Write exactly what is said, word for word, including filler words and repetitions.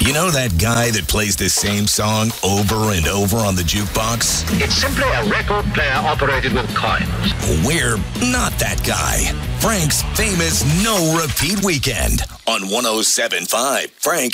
You know that guy that plays the same song over and over on the jukebox? It's simply a record player operated with coins. We're not that guy. Frank's famous no-repeat weekend on one oh seven point five. Frank.